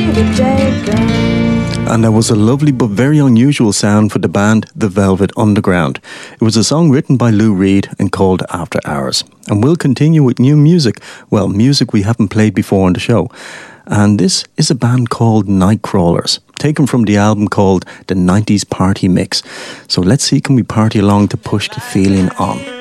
And that was a lovely but very unusual sound for the band The Velvet Underground. It was a song written by Lou Reed and called After Hours. And we'll continue with new music. Well, music we haven't played before on the show. And this is a band called Nightcrawlers, taken from the album called The 90s Party Mix. So let's see, can we party along to push the feeling on?